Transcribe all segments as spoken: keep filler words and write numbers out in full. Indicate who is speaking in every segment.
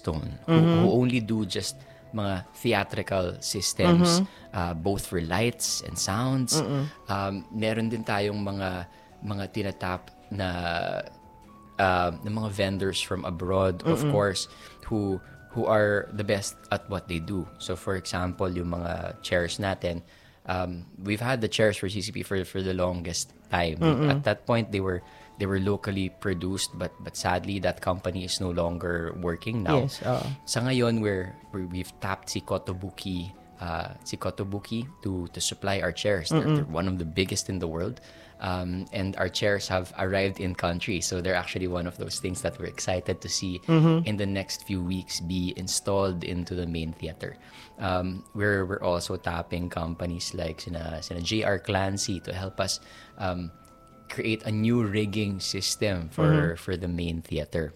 Speaker 1: Keystone, who, mm-hmm. who only do just mga theatrical systems, mm-hmm. uh, both for lights and sounds. Mm-hmm. Um, meron din tayong mga mga tinatap na uh, na mga vendors from abroad, mm-hmm. of course, who who are the best at what they do. So for example, yung mga chairs natin, um, we've had the chairs for C C P for for the longest time. Mm-hmm. At that point, they were they were locally produced, but but sadly, that company is no longer working now.
Speaker 2: Yes. Uh.
Speaker 1: Sa ngayon, we're, we're we've tapped si Kotobuki, uh, si Kotobuki to to supply our chairs. They're, they're one of the biggest in the world. Um, and our chairs have arrived in country, so they're actually one of those things that we're excited to see mm-hmm. in the next few weeks be installed into the main theater. Um, we're we're also tapping companies like sina, sina J R Clancy to help us um, create a new rigging system for mm-hmm. for the main theater.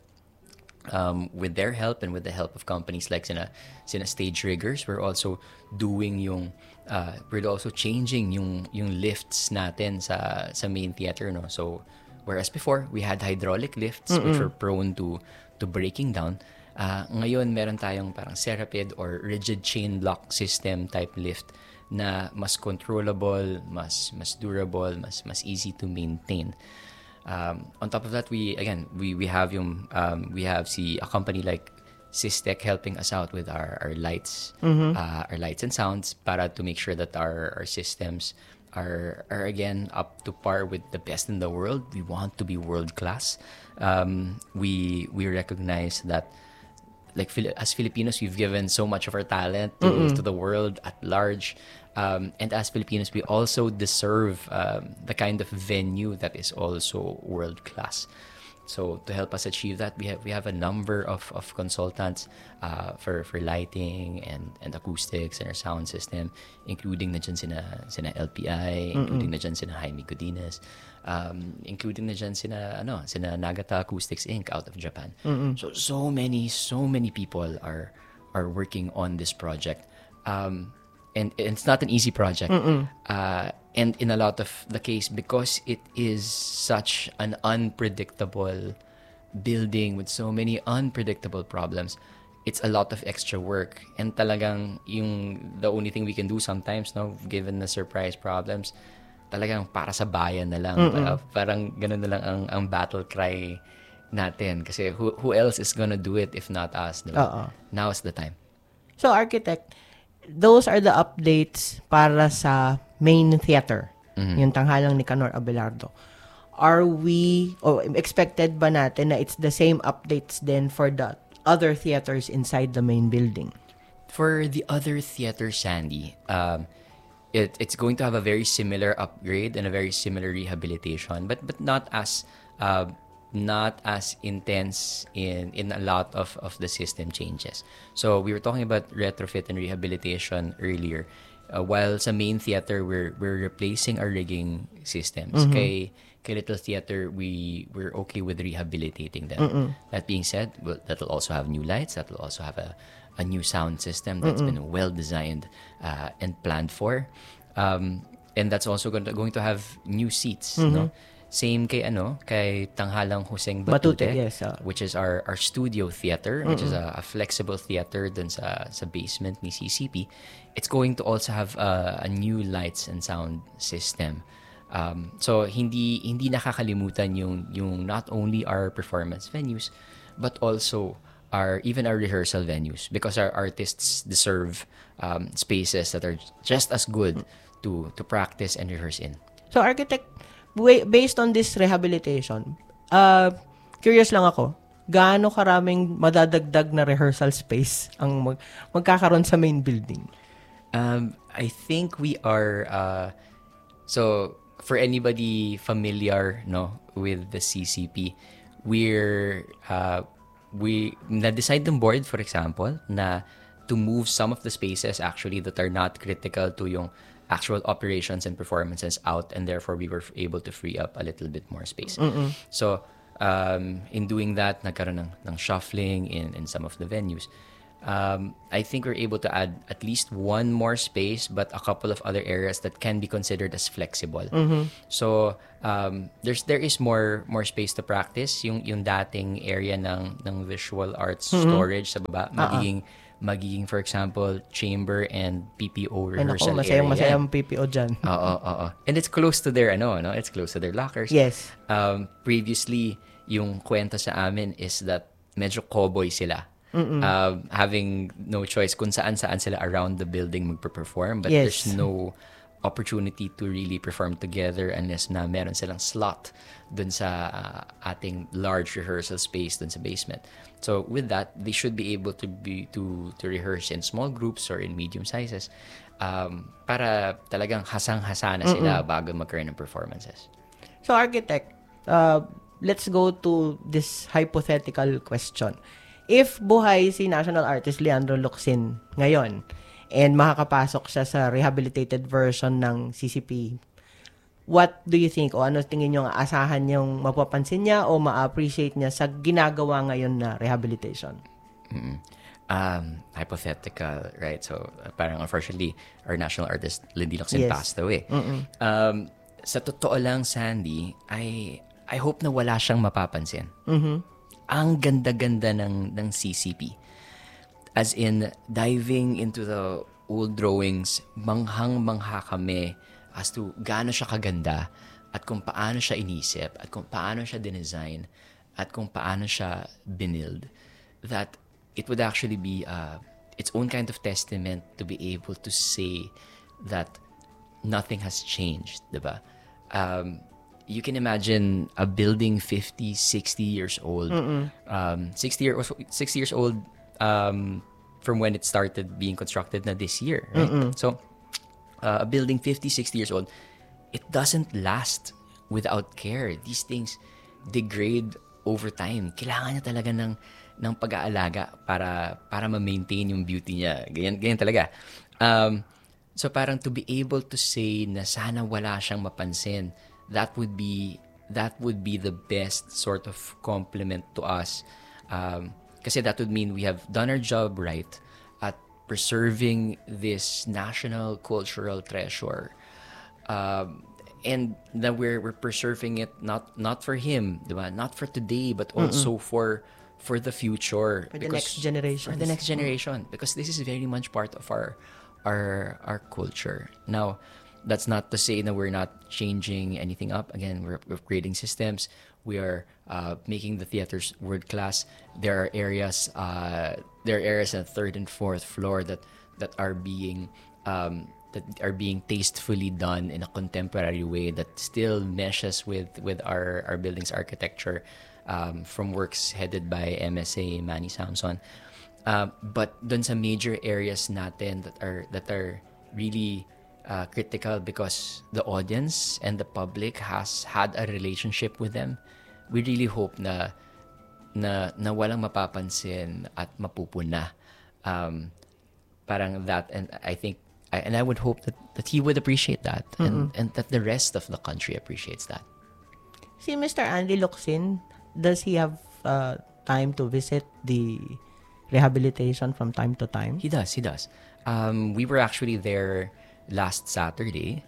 Speaker 1: Um, with their help and with the help of companies like sina, sina Stage Riggers, we're also doing yung uh, we're also changing yung yung lifts natin sa sa main theater, no. So whereas before we had hydraulic lifts mm-mm. which were prone to to breaking down, uh, ngayon meron tayong parang Serapid or rigid chain lock system type lift na mas controllable, mas mas durable, mas mas easy to maintain. Um, on top of that, we again we we have yung um, we have see a company like Systech helping us out with our our lights, mm-hmm. uh, our lights and sounds, para to make sure that our our systems are are again up to par with the best in the world. We want to be world class. Um, we we recognize that, like as Filipinos, we've given so much of our talent to, to the world at large. Um, and as Filipinos, we also deserve um, the kind of venue that is also world class. So to help us achieve that, we have we have a number of, of consultants uh, for for lighting and, and acoustics and our sound system, including na dyan sina, sina L P I, Mm-mm. including na dyan sina Jaime Godinez, um, including na dyan sina ano sina Nagata Acoustics Incorporated out of Japan. Mm-mm. So so many so many people are are working on this project. Um, And it's not an easy project. Uh, and in a lot of the case, because it is such an unpredictable building with so many unpredictable problems, it's a lot of extra work. And talagang yung the only thing we can do sometimes, no, given the surprise problems, talagang para sa bayan na lang. Uh, parang ganun na lang ang, ang battle cry natin. Kasi who, who else is gonna do it if not us? Diba? Now is the time.
Speaker 2: So, architect, those are the updates para sa main theater. Mm-hmm. Yung tanghalang ni Canor Abelardo. Are we, or expected ba natin na it's the same updates then for the other theaters inside the main building?
Speaker 1: For the other theater, Sandy, um, it, it's going to have a very similar upgrade and a very similar rehabilitation, but but not as uh, not as intense in in a lot of, of the system changes. So we were talking about retrofit and rehabilitation earlier. Uh, while sa main theater, we're we're replacing our rigging systems. Mm-hmm. Kay, kay Little Theater, we, we're okay with rehabilitating them. Mm-mm. That being said, well, that'll also have new lights. That'll also have a, a new sound system that's Mm-mm. been well-designed uh, and planned for. Um, and that's also going to, going to have new seats, mm-hmm. no? Same kay ano, kay Tanghalang Huseng Batute,
Speaker 2: Batute yes, uh.
Speaker 1: which is our our studio theater, Mm-mm. which is a, a flexible theater dun sa sa basement ni C C P. It's going to also have a, a new lights and sound system. Um, so hindi hindi nakakalimutan yung yung not only our performance venues, but also our even our rehearsal venues, because our artists deserve um, spaces that are just as good to to practice and rehearse in.
Speaker 2: So, architect, based on this rehabilitation, uh, curious lang ako, gaano karaming madadagdag na rehearsal space ang mag- magkakaroon sa main building?
Speaker 1: Um, I think we are, uh, so for anybody familiar no with the C C P, we're, uh, we, na-decide ng board, for example, na to move some of the spaces actually that are not critical to yung actual operations and performances out, and therefore we were able to free up a little bit more space. Mm-mm. So um, in doing that, nagkaroon ng, ng shuffling in, in some of the venues. Um, I think we're able to add at least one more space, but a couple of other areas that can be considered as flexible.
Speaker 2: Mm-hmm.
Speaker 1: So um, there's there is more more space to practice. Yung yung dating area ng ng visual arts
Speaker 2: Mm-hmm.
Speaker 1: storage sa baba, magiging magiging for example chamber and P P O
Speaker 2: Ay, naku,
Speaker 1: rehearsal
Speaker 2: masayang
Speaker 1: area.
Speaker 2: masayang P P O dyan.
Speaker 1: Oo, oo. And it's close to their ano, no? It's close to their lockers.
Speaker 2: Yes.
Speaker 1: Um, previously, yung kwento sa amin is that medyo cowboy sila. Uh, having no choice kung saan-saan sila around the building magpe-perform, but
Speaker 2: Yes.
Speaker 1: there's no opportunity to really perform together unless na meron silang slot dun sa uh, ating large rehearsal space dun sa basement. So with that, they should be able to be to to rehearse in small groups or in medium sizes um, para talagang hasang-hasa na sila bago magkaroon ng performances.
Speaker 2: So, architect, uh, let's go to this hypothetical question. If buhay si national artist Leandro Locsin ngayon and makakapasok siya sa rehabilitated version ng C C P, what do you think o ano tingin nyo asahan yung mapapansin niya o ma-appreciate niya sa ginagawa ngayon na rehabilitation?
Speaker 1: Mm-hmm. Um, hypothetical, right? So, uh, parang unfortunately, our national artist Lindy Locsin
Speaker 2: Yes.
Speaker 1: passed away. Um, sa totoo lang, Sandy, I I hope na wala siyang mapapansin.
Speaker 2: Mm-hmm.
Speaker 1: Ang ganda-ganda ng ng C C P. As in, diving into the old drawings, manghang-mangha kami as to gaano siya kaganda at kung paano siya inisip at kung paano siya dinesign at kung paano siya binild, that it would actually be uh, its own kind of testament to be able to say that nothing has changed, diba? Um, you can imagine a building fifty, sixty years old, um, sixty, year, sixty years old um, from when it started being constructed na this year, right?
Speaker 2: Mm-mm.
Speaker 1: So, uh, a building fifty, sixty years old, it doesn't last without care. These things degrade over time. Kailangan niya talaga ng, ng pag-aalaga para, para ma-maintain yung beauty niya. Ganyan, ganyan talaga. Um, so, parang to be able to say na sana wala siyang mapansin, that would be that would be the best sort of compliment to us. Um, kasi that would mean we have done our job right at preserving this national cultural treasure. Um, and that we're we're preserving it not not for him, diba? Not for today, but also Mm-mm. for for the future.
Speaker 2: For the next generation.
Speaker 1: For the next generation. Because this is very much part of our our our culture. Now, that's not to say that we're not changing anything up. Again, we're upgrading systems. We are uh, making the theaters world class. There are areas, uh, there are areas on the third and fourth floor that that are being um, that are being tastefully done in a contemporary way that still meshes with with our our building's architecture, um, from works headed by M S A Manny Samson. Uh, but dun sa major areas natin that are that are really Uh, critical because the audience and the public has had a relationship with them. We really hope na na, na walang mapapansin at mapupuna. Um, parang that, and I think, I, and I would hope that, that he would appreciate that, and, and that the rest of the country appreciates that.
Speaker 2: Si Mister Andy Locsin, does he have uh, time to visit the rehabilitation from time to time?
Speaker 1: He does, he does. Um, we were actually there last Saturday.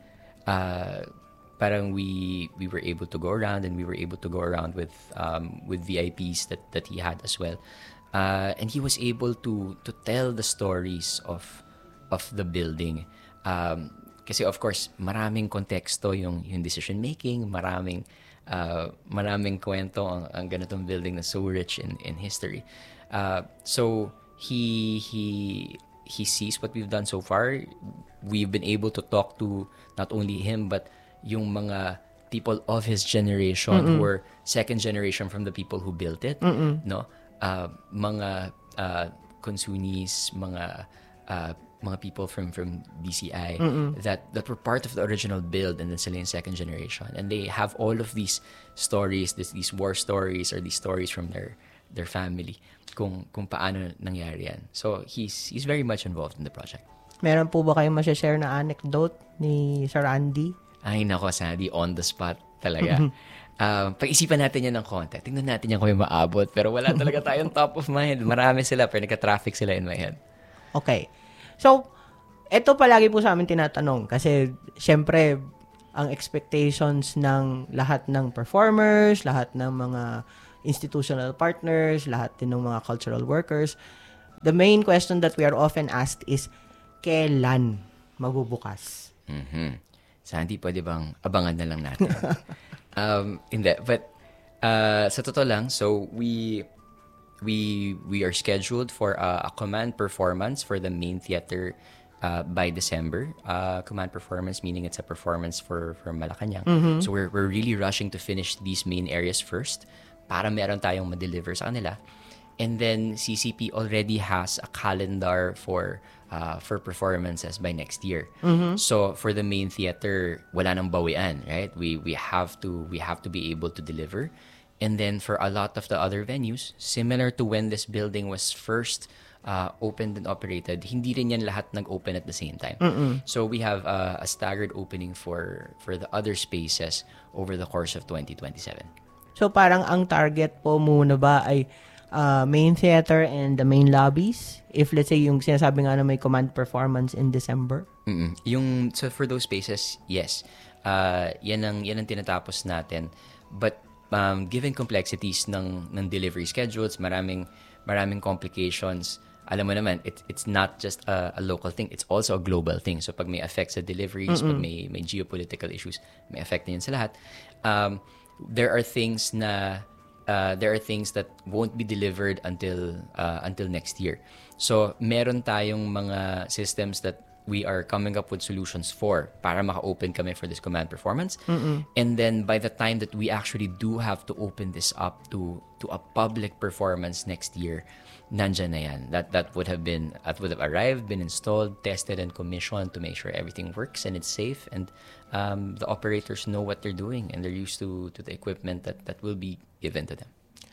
Speaker 1: Uh, parang we we were able to go around, and we were able to go around with um, with V I Ps that, that he had as well. Uh, and he was able to to tell the stories of of the building. Um, kasi of course, maraming konteksto yung, yung decision making, maraming uh, maraming kwento ang, ang ganitong building na so rich in, in history. Uh, so he he he sees what we've done so far. We've been able to talk to not only him but yung mga people of his generation Mm-mm. who were second generation from the people who built it. Mm-mm. No, uh, mga uh, Consunis, mga uh, mga people from from D C I Mm-mm. that that were part of the original build, and then sila yung second generation, and they have all of these stories, this, these war stories or these stories from their their family kung kung paano nangyari yan. So he's he's very much involved in the project.
Speaker 2: Meron po ba kayong ma-share na anecdote ni Sir Andy?
Speaker 1: Ay nako, Sandy, on the spot talaga. Um, pag-isipan natin yan ng konti. Tingnan natin yan kung may maabot. Pero wala talaga tayong top of mind. Marami sila, pero nagka-traffic sila in my head.
Speaker 2: Okay. So, ito palagi po sa amin tinatanong. Kasi, syempre, ang expectations ng lahat ng performers, lahat ng mga institutional partners, lahat din ng mga cultural workers, the main question that we are often asked is, kailan magbubukas?
Speaker 1: Mm-hmm. Sandy, pwede bang abangan na lang natin? Um, hindi, but uh, sa totoo lang, so we we we are scheduled for a, a command performance for the main theater uh, by December. Uh, command performance meaning it's a performance for for Malacanang. Mm-hmm. So we're we're really rushing to finish these main areas first para meron tayong ma-deliver sa kanila. And then C C P already has a calendar for uh, for performances by next year. Mm-hmm. So for the main theater, wala nang bawian, right? We we have to we have to be able to deliver. And then for a lot of the other venues, similar to when this building was first uh, opened and operated, hindi rin yan lahat nag-open at the same time. Mm-mm. So we have uh, a staggered opening for for the other spaces over the course of twenty twenty-seven.
Speaker 2: So parang ang target po muna ba ay Uh, main theater and the main lobbies? If let's say yung sinasabi nga na may command performance in December?
Speaker 1: Mm-mm. Yung, so for those spaces, yes. Uh, yan ang, yan ang tinatapos natin. But um, given complexities ng, ng delivery schedules, maraming, maraming complications, alam mo naman, it, it's not just a, a local thing, it's also a global thing. So pag may effects sa deliveries, Mm-mm. pag may, may geopolitical issues, may effect na yun sa lahat. Um, there are things na Uh, there are things that won't be delivered until uh, until next year. So, meron tayong mga systems that we are coming up with solutions for para maka-open kami for this command performance. Mm-mm. And then, by the time that we actually do have to open this up to to a public performance next year, nandyan na yan. That, that would have been, that would have arrived, been installed, tested, and commissioned to make sure everything works and it's safe and um, the operators know what they're doing and they're used to to the equipment that, that will be given to them.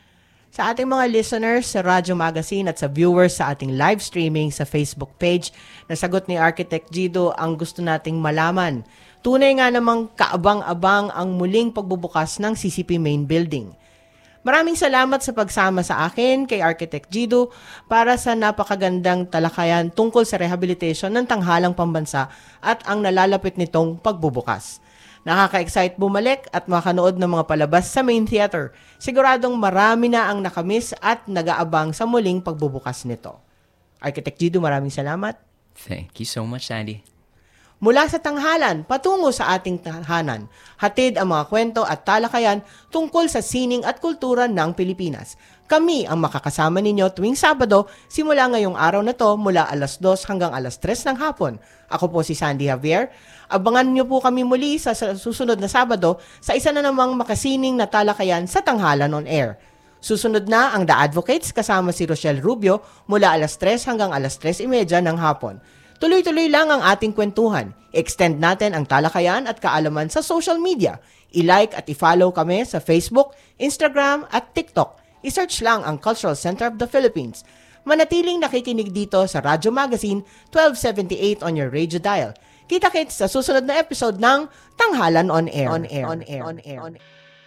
Speaker 2: Sa ating mga listeners sa Radyo Magazine at sa viewers sa ating live streaming sa Facebook page, nasagot ni Architect Gido ang gusto nating malaman. Tunay nga namang kaabang-abang ang muling pagbubukas ng C C P Main Building. Maraming salamat sa pagsama sa akin kay Architect Gido para sa napakagandang talakayan tungkol sa rehabilitation ng tanghalang pambansa at ang nalalapit nitong pagbubukas. Nakaka-excite bumalik at makanood ng mga palabas sa main theater. Siguradong marami na ang nakamiss at nag-aabang sa muling pagbubukas nito. Architect Gido, maraming salamat.
Speaker 1: Thank you so much, Sandy.
Speaker 2: Mula sa tanghalan, patungo sa ating tahanan, hatid ang mga kwento at talakayan tungkol sa sining at kultura ng Pilipinas. Kami ang makakasama ninyo tuwing Sabado, simula ngayong araw na to mula alas dos hanggang alas tres ng hapon. Ako po si Sandy Javier. Abangan niyo po kami muli sa susunod na Sabado sa isa na namang makasining na talakayan sa Tanghalan on Air. Susunod na ang The Advocates kasama si Rochelle Rubio mula alas tres hanggang alas tres imedya ng hapon. Tuloy-tuloy lang ang ating kwentuhan. Extend natin ang talakayan at kaalaman sa social media. I-like at i-follow kami sa Facebook, Instagram at TikTok. I-search lang ang Cultural Center of the Philippines. Manatiling nakikinig dito sa Radyo Magazine twelve seventy-eight on your radio dial. Kita-kits sa susunod na episode ng Tanghalan on Air. On air, on air, on air, on air.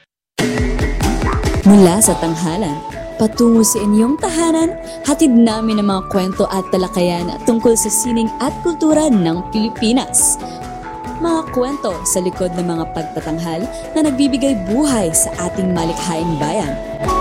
Speaker 3: Mula sa tanghalan, patungo sa inyong tahanan, hatid namin ang mga kwento at talakayan tungkol sa sining at kultura ng Pilipinas. Mga kwento sa likod ng mga pagtatanghal na nagbibigay buhay sa ating malikhaing bayan.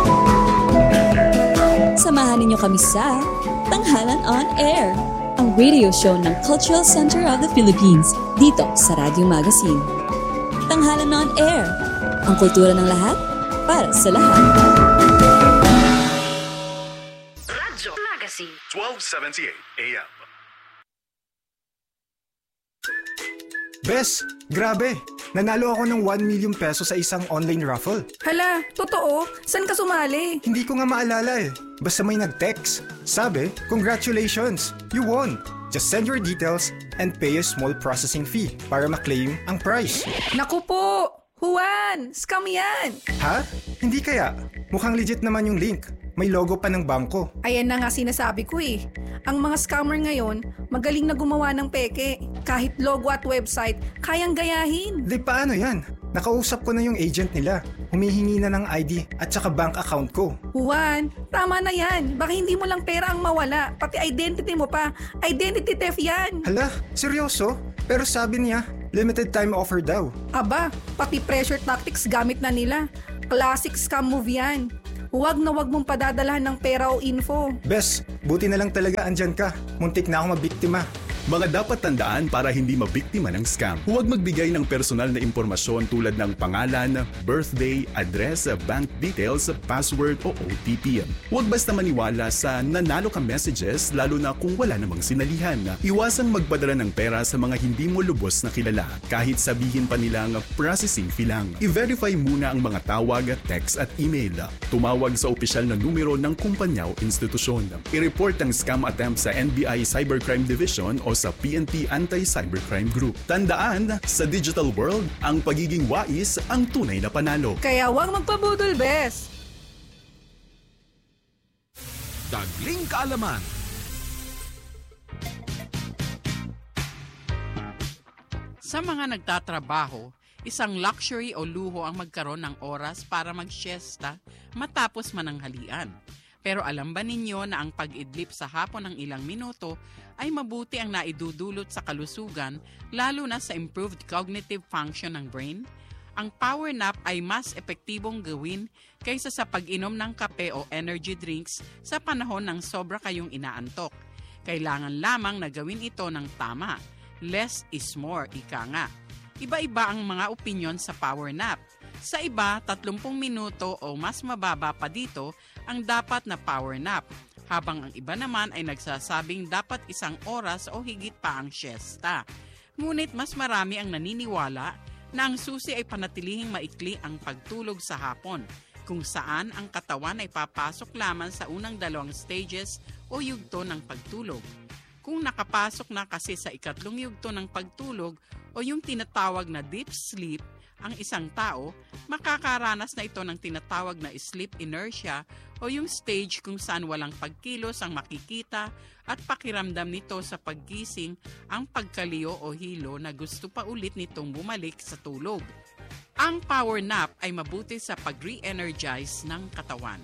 Speaker 3: Samahan ninyo kami sa Tanghalan on Air, ang radio show ng Cultural Center of the Philippines dito sa Radyo Magazine. Tanghalan on Air, ang kultura ng lahat para sa lahat.
Speaker 4: Radyo Magazine twelve seventy-eight A M.
Speaker 5: Bes, grabe! Nanalo ako ng one million pesos sa isang online raffle.
Speaker 6: Hala, totoo? Saan ka sumali?
Speaker 5: Hindi ko nga maalala eh. Basta may nag-text. Sabi, congratulations! You won! Just send your details and pay a small processing fee para maklaim ang prize.
Speaker 6: Naku po! Juan! Scam yan!
Speaker 5: Ha? Hindi kaya? Mukhang legit naman yung link. May logo pa ng bangko.
Speaker 6: Ayan na nga sinasabi ko eh. Ang mga scammer ngayon, magaling na gumawa ng peke. Kahit logo at website, kayang gayahin.
Speaker 5: Di paano yan? Nakausap ko na yung agent nila. humihingi na ng I D at saka bank account ko.
Speaker 6: Juan, tama na yan. Baka hindi mo lang pera ang mawala. Pati identity mo pa. Identity theft yan.
Speaker 5: Hala, seryoso? Pero sabi niya, limited time offer daw.
Speaker 6: Aba, pati pressure tactics gamit na nila. Classic scam move yan. Huwag na huwag mong padadalahan ng pera o info.
Speaker 5: Bes, buti na lang talaga andyan ka. Muntik na ako mabiktima.
Speaker 7: Mga dapat tandaan para hindi mabiktima ng scam. Huwag magbigay ng personal na impormasyon tulad ng pangalan, birthday, address, bank details, password o O T P. Huwag basta maniwala sa nanalo ka messages lalo na kung wala namang sinalihan. Iwasang magpadala ng pera sa mga hindi mo lubos na kilala kahit sabihin pa nilang processing fee lang. I-verify muna ang mga tawag, text at email. Tumawag sa opisyal na numero ng kumpanya o institusyon. I-report ang scam attempt sa N B I Cybercrime Division o sa P N P Anti-Cybercrime Group. Tandaan, sa digital world, ang pagiging wais ang tunay na panalo.
Speaker 6: Kaya huwag magpabudol, bes.
Speaker 8: Dagling Kaalaman.
Speaker 9: Sa mga nagtatrabaho, isang luxury o luho ang magkaroon ng oras para mag-siesta matapos mananghalian. Pero alam ba ninyo na ang pag-idlip sa hapon ng ilang minuto ay mabuti ang naidudulot sa kalusugan, lalo na sa improved cognitive function ng brain? Ang power nap ay mas epektibong gawin kaysa sa pag-inom ng kape o energy drinks sa panahon ng sobra kayong inaantok. Kailangan lamang na gawin ito ng tama. Less is more, ika nga. Iba-iba ang mga opinyon sa power nap. Sa iba, tatlumpung minuto o mas mababa pa dito ang dapat na power nap, habang ang iba naman ay nagsasabing dapat isang oras o higit pa ang siesta. Ngunit mas marami ang naniniwala na ang susi ay panatilihing maikli ang pagtulog sa hapon, kung saan ang katawan ay papasok lamang sa unang dalawang stages o yugto ng pagtulog. Kung nakapasok na kasi sa ikatlong yugto ng pagtulog o yung tinatawag na deep sleep, ang isang tao, makakaranas na ito ng tinatawag na sleep inertia o yung stage kung saan walang pagkilos ang makikita at pakiramdam nito sa paggising ang pagkaliyo o hilo na gusto pa ulit nitong bumalik sa tulog. Ang power nap ay mabuti sa pag-re-energize ng katawan.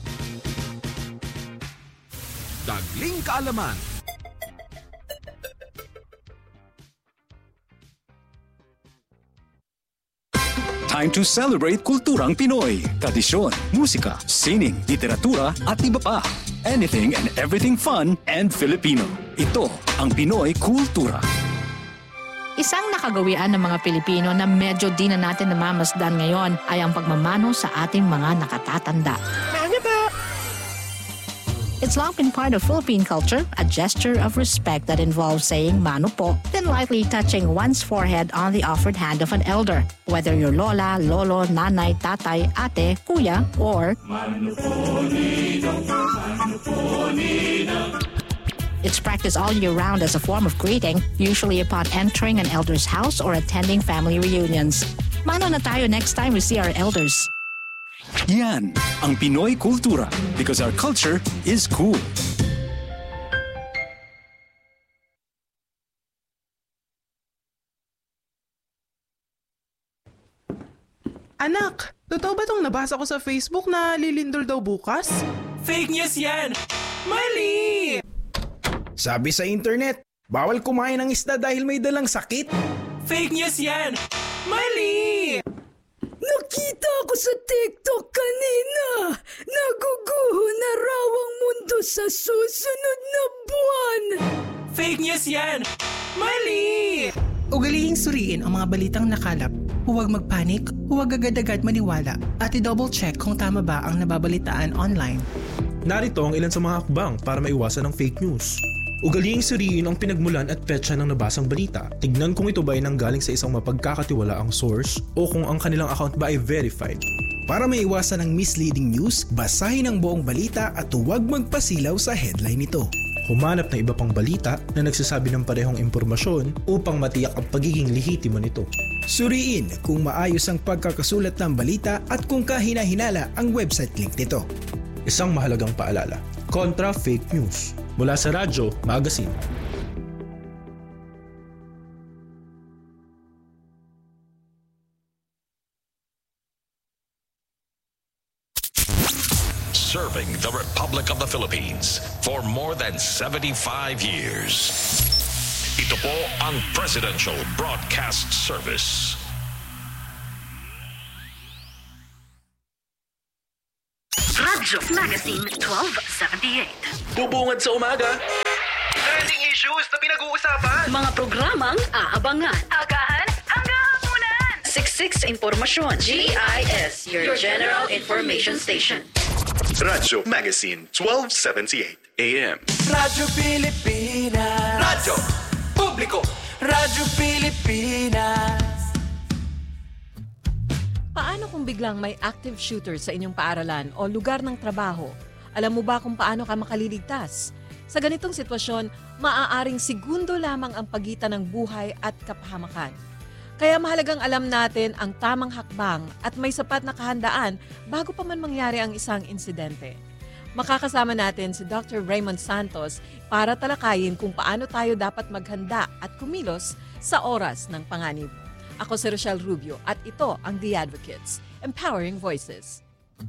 Speaker 8: Dagling Kaalaman.
Speaker 10: Time to celebrate kulturang Pinoy. Tradisyon, musika, sining, literatura at iba pa. Anything and everything fun and Filipino. Ito ang Pinoy Kultura.
Speaker 11: Isang nakagawian ng mga Pilipino na medyo di na natin namamasdan ngayon ay ang pagmamano sa ating mga nakatatanda. It's long been part of Philippine culture, a gesture of respect that involves saying mano po, then lightly touching one's forehead on the offered hand of an elder, whether you're lola, lolo, nanay, tatay, ate, kuya, or mano po nino, mano po nino. It's practiced all year round as a form of greeting, usually upon entering an elder's house or attending family reunions. Mano na tayo next time we see our elders.
Speaker 10: Yan ang Pinoy Kultura, because our culture is cool.
Speaker 12: Anak, totoo ba tong nabasa ko sa Facebook na lilindol daw bukas?
Speaker 13: Fake news yan! Mali!
Speaker 14: Sabi sa internet, bawal kumain ng isda dahil may dalang sakit.
Speaker 13: Fake news yan! Mali!
Speaker 15: Nakita ko sa TikTok kanina. Naguguho na raw ang mundo sa susunod na buwan.
Speaker 13: Fake news yan! Mali!
Speaker 12: Ugalihing suriin ang mga balitang nakalap. Huwag magpanik, huwag agad-agad maniwala, at i-double check kung tama ba ang nababalitaan online.
Speaker 16: Narito ang ilan sa mga hakbang para maiwasan ang fake news. Ugaliing suriin ang pinagmulan at petsa ng nabasang balita. Tignan kung ito ba ay nanggaling sa isang mapagkakatiwalaang source o kung ang kanilang account ba ay verified.
Speaker 14: Para maiwasan ang misleading news, basahin ang buong balita at huwag magpasilaw sa headline nito.
Speaker 16: Humanap ng iba pang balita na nagsasabi ng parehong impormasyon upang matiyak ang pagiging lehitimo nito.
Speaker 14: Suriin kung maayos ang pagkakasulat ng balita at kung kahina-hinala ang website link nito.
Speaker 16: Isang mahalagang paalala, kontra fake news. Mula sa Radyo Magazine.
Speaker 17: Republic of the Philippines for more than seventy-five years. Ito po ang Presidential Broadcast Service.
Speaker 4: Radyo Magazine twelve seventy-eight.
Speaker 13: Bubungad sa umaga. Trending issues na pinag-uusapan.
Speaker 4: Mga programang aabangan. Agahan hanggang hapunan. Siksik sa impormasyon. G I S, your General Information Station.
Speaker 18: Radyo Magazine twelve seventy-eight A M.
Speaker 13: Radyo Pilipinas. Radyo Publiko. Radyo Pilipinas.
Speaker 19: Paano kung biglang may active shooter sa inyong paaralan o lugar ng trabaho? Alam mo ba kung paano ka makaliligtas? Sa ganitong sitwasyon, maaaring segundo lamang ang pagitan ng buhay at kapahamakan. Kaya mahalagang alam natin ang tamang hakbang at may sapat na kahandaan bago pa man mangyari ang isang insidente. Makakasama natin si Doctor Raymond Santos para talakayin kung paano tayo dapat maghanda at kumilos sa oras ng panganib. Ako si Rochelle Rubio at ito ang The Advocates, Empowering Voices.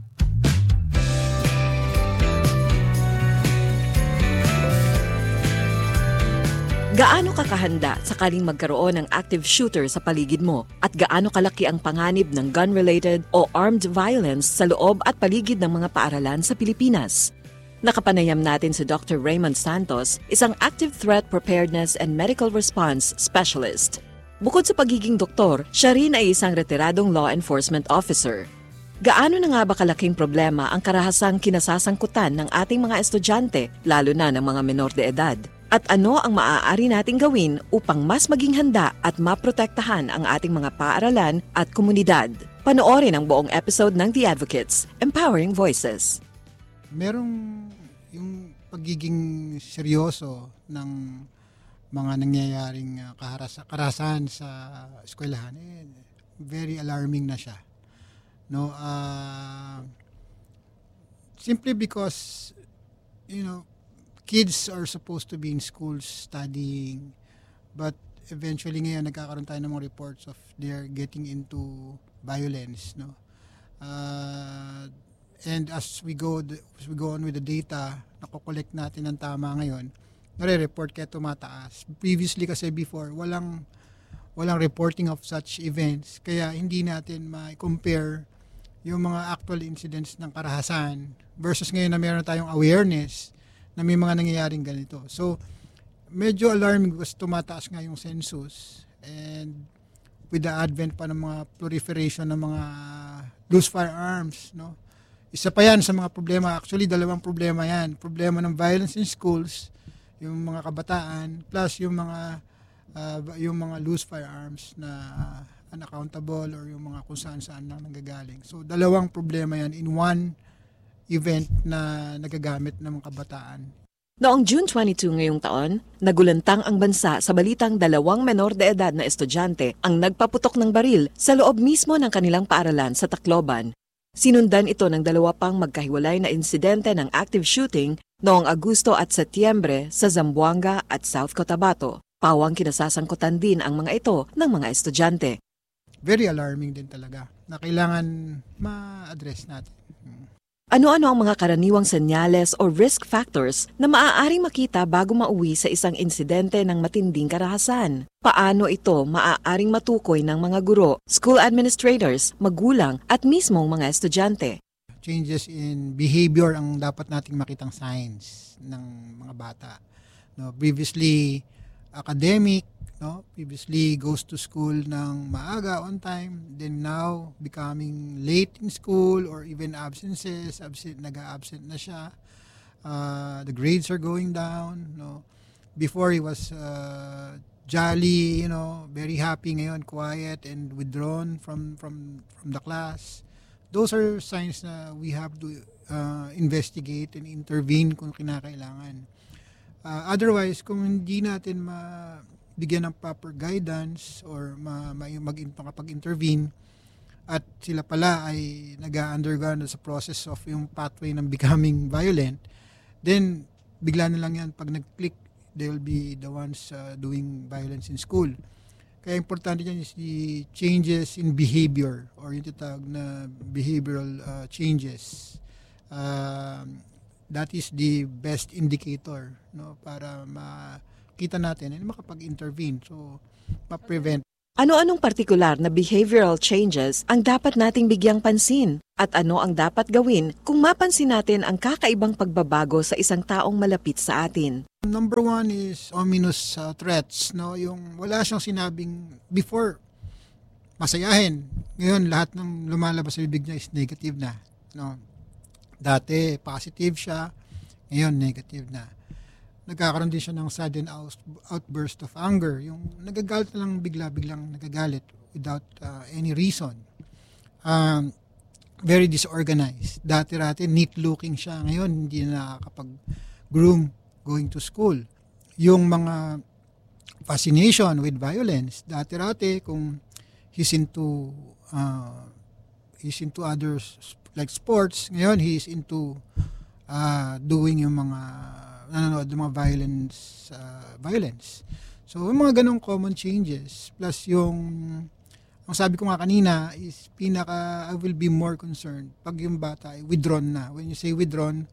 Speaker 19: Gaano ka kahanda sakaling magkaroon ng active shooter sa paligid mo? At gaano kalaki ang panganib ng gun-related o armed violence sa loob at paligid ng mga paaralan sa Pilipinas? Nakapanayam natin si Doctor Raymond Santos, isang active threat preparedness and medical response specialist. Bukod sa pagiging doktor, siya rin ay isang retiradong law enforcement officer. Gaano na nga ba kalaking problema ang karahasang kinasasangkutan ng ating mga estudyante, lalo na ng mga menor de edad? At ano ang maaari nating gawin upang mas maging handa at maprotektahan ang ating mga paaralan at komunidad? Panoorin ang buong episode ng The Advocates, Empowering Voices.
Speaker 20: Merong yung pagiging seryoso ng mga nangyayaring uh, kaharas- karahasan sa eskwelahan, eh, very alarming na siya. No, uh, simply because, you know, kids are supposed to be in schools studying, but eventually ngayon nagkakaroon tayo ng mga reports of they're getting into violence, no. Uh, and as we go as we go on with the data, nako-collect natin ng tama ngayon, nare-report kaya tumataas. Previously kasi before, walang walang reporting of such events. Kaya hindi natin ma-compare yung mga actual incidents ng karahasan versus ngayon na meron tayong awareness na may mga nangyayaring ganito. So, medyo alarming because tumataas nga yung census, and with the advent pa ng mga proliferation ng mga loose firearms, no? Isa pa yan sa mga problema. Actually, dalawang problema yan. Problema ng violence in schools, yung mga kabataan, plus yung mga uh, yung mga loose firearms na uh, unaccountable or yung mga kung saan-saan lang nanggagaling. So, dalawang problema yan in one event na nagagamit ng mga kabataan.
Speaker 19: Noong June twenty-second ngayong taon, nagulantang ang bansa sa balitang dalawang menor de edad na estudyante ang nagpaputok ng baril sa loob mismo ng kanilang paaralan sa Tacloban. Sinundan ito ng dalawa pang magkahiwalay na insidente ng active shooting noong Agosto at Setyembre sa Zamboanga at South Cotabato. Pawang kinasasangkutan din ang mga ito ng mga estudyante.
Speaker 20: Very alarming din talaga na kailangan ma-address natin.
Speaker 19: Ano-ano ang mga karaniwang senyales o risk factors na maaaring makita bago mauwi sa isang insidente ng matinding karahasan? Paano ito maaaring matukoy ng mga guro, school administrators, magulang at mismong mga estudyante?
Speaker 20: Changes in behavior ang dapat nating makitang signs ng mga bata. No, previously academic, no? Previously goes to school ng maaga on time, then now becoming late in school or even absences, absent, nag-absent na siya. Uh, the grades are going down, no? Before he was uh, jolly, you know, very happy, ngayon quiet and withdrawn from from from the class. Those are signs na we have to uh, investigate and intervene kung kinakailangan. Uh, otherwise, kung hindi natin ma bigyan ng proper guidance or ma, ma, mag, makapag-intervene at sila pala ay nag-undergo sa process of yung pathway ng becoming violent, then bigla na lang yan pag nag-click, they will be the ones uh, doing violence in school. Kaya importante dyan is the changes in behavior or yung tatawag na behavioral uh, changes. Uh, that is the best indicator, no, para makita natin and makapag-intervene, so ma-prevent.
Speaker 19: Ano-anong partikular na behavioral changes ang dapat nating bigyang pansin? At ano ang dapat gawin kung mapansin natin ang kakaibang pagbabago sa isang taong malapit sa atin?
Speaker 20: Number one is ominous uh, threats, no, yung wala siyang sinabing before masayahin. Ngayon lahat ng lumalabas sa bibig niya is negative na, no. Dati positive siya, ngayon negative na. Nagkakaroon din siya ng sudden out, outburst of anger, yung nagagalit na lang bigla-biglang nagagalit without uh, any reason. Um, very disorganized. Dati-rati neat-looking siya, ngayon hindi na nakakapag-groom going to school. Yung mga fascination with violence, dati-rati kung he's into uh, he's into others like sports, ngayon he's into uh, doing yung mga nanonood ng mga violence uh, violence. So yung mga ganong common changes plus yung ang sabi ko nga kanina is pinaka I will be more concerned pag yung bata ay withdrawn na. When you say withdrawn,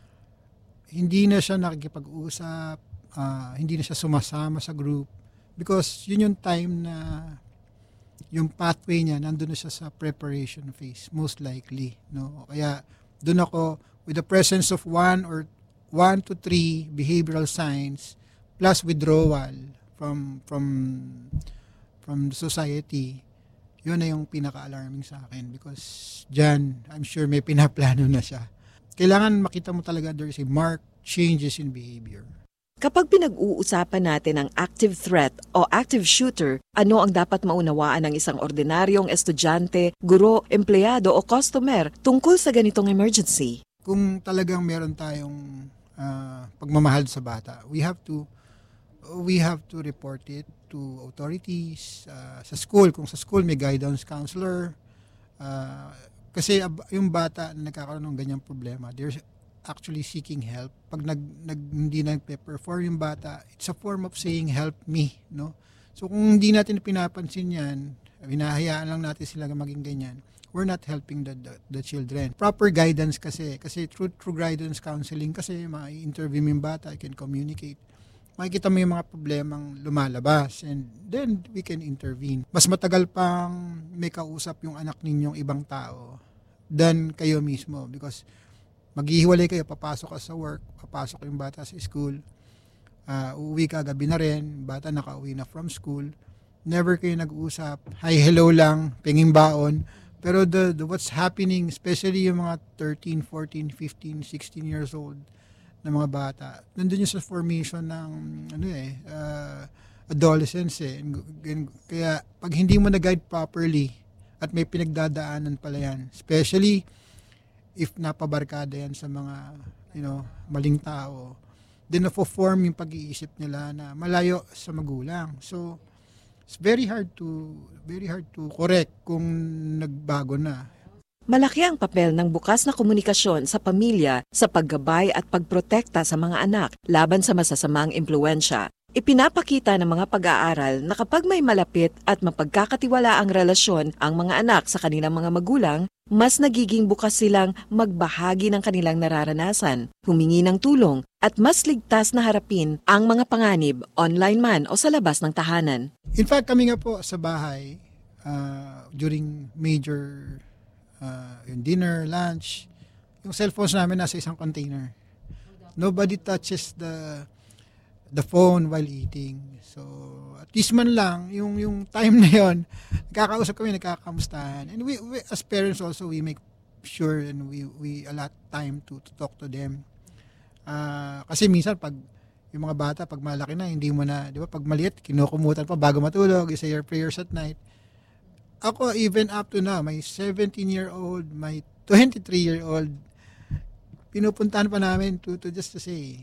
Speaker 20: hindi na siya nakikipag-usap, uh, hindi na siya sumasama sa group because yun yung time na yung pathway niya, nandun na siya sa preparation phase, most likely, no? Kaya, dun ako, with the presence of one or one to three behavioral signs, plus withdrawal from, from, from society, yun na yung pinaka-alarming sa akin because dyan, I'm sure may pinaplano na siya. Kailangan makita mo talaga there is a marked changes in behavior.
Speaker 19: Kapag pinag-uusapan natin ang active threat o active shooter, ano ang dapat maunawaan ng isang ordinaryong estudyante, guro, empleyado o customer tungkol sa ganitong emergency?
Speaker 20: Kung talagang meron tayong uh, pagmamahal sa bata, we have to we have to report it to authorities, uh, sa school, kung sa school may guidance counselor, uh, kasi yung bata na nagkakaroon ng ganyang problema, there's actually seeking help. Pag nag, nag hindi na nagpe-perform yung bata, it's a form of saying help me, no? So kung hindi natin pinapansin yan, hinahayaan lang natin sila maging ganyan, we're not helping the, the the children. Proper guidance kasi kasi through through guidance counseling kasi ma-interview mo yung bata, I can communicate. Makikita mo yung mga problemang lumalabas and then we can intervene. Mas matagal pang may kausap yung anak ninyong ibang tao than kayo mismo because maghihiwalay kayo, papasok ka sa work, papasok yung bata sa school, uh, uuwi ka gabi na rin, bata nakauwi na from school, never kayo nag-uusap, hi, hello lang, pinging baon, pero the, the what's happening, especially yung mga thirteen, fourteen, fifteen, sixteen years old na mga bata, nandun yung sa formation ng ano eh, uh, adolescence eh. Kaya pag hindi mo na-guide properly at may pinagdadaanan pala yan, especially if napabarkada yan sa mga, you know, maling tao, then na-form yung pag-iisip nila na malayo sa magulang. So, it's very hard to, very hard to correct kung nagbago na.
Speaker 19: Malaki ang papel ng bukas na komunikasyon sa pamilya sa paggabay at pagprotekta sa mga anak laban sa masasamang impluwensya. Ipinapakita ng mga pag-aaral na kapag may malapit at mapagkakatiwala ang relasyon ang mga anak sa kanilang mga magulang, mas nagiging bukas silang magbahagi ng kanilang nararanasan, humingi ng tulong, at mas ligtas na harapin ang mga panganib, online man o sa labas ng tahanan.
Speaker 20: In fact, kami nga po sa bahay, uh, during major uh, yung dinner, lunch, yung cellphones namin nasa isang container. Nobody touches the the phone while eating. So, at least man lang, yung, yung time na yon, nagkakausap kami, nagkakamustahan. And we, we, as parents also, we make sure and we, we allot time to, to talk to them. Uh, kasi minsan, pag yung mga bata, pag malaki na, hindi mo na, di ba, pag maliit, kinukumutan pa bago matulog, isa your prayers at night. Ako, even up to now, my seventeen-year-old, my twenty-three-year-old, pinupuntahan pa namin to, to just to say,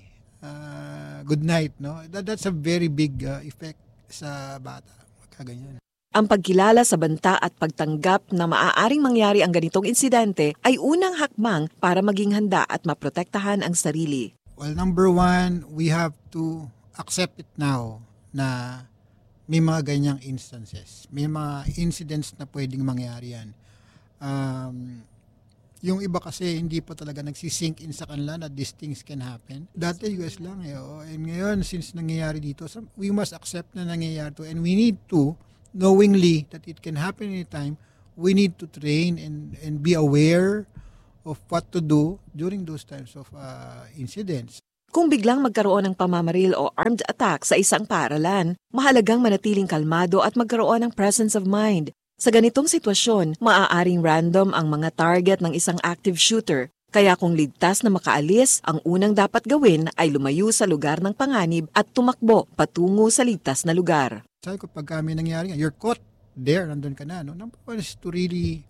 Speaker 20: Uh, good night, no? That, that's a very big uh, effect sa bata. Kaganyan.
Speaker 19: Ang pagkilala sa banta at pagtanggap na maaaring mangyari ang ganitong insidente ay unang hakbang para maging handa at maprotektahan ang sarili.
Speaker 20: Well, number one, we have to accept it now na may mga ganyang instances. May mga incidents na pwedeng mangyari yan. Um, Yung iba kasi hindi pa talaga nagsisink in sa kanila na these things can happen. Dati U S lang eh. Oh. And ngayon, since nangyayari dito, we must accept na nangyayari to. And we need to, knowingly that it can happen anytime, we need to train and, and be aware of what to do during those times of uh, incidents.
Speaker 19: Kung biglang magkaroon ng pamamaril o armed attack sa isang paaralan, mahalagang manatiling kalmado at magkaroon ng presence of mind. Sa ganitong sitwasyon, maaaring random ang mga target ng isang active shooter, kaya kung ligtas na makaalis, ang unang dapat gawin ay lumayo sa lugar ng panganib at tumakbo patungo sa ligtas na lugar.
Speaker 20: Sabi ko, pag kami nangyari, you're caught there, nandun ka na. No? Number one is to really